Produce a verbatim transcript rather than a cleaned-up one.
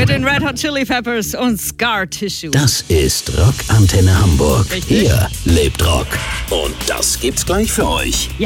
mit den Red Hot Chili Peppers und Scar Tissue. Das ist Rockantenne Hamburg. Richtig. Hier lebt Rock. Und das gibt's gleich für euch.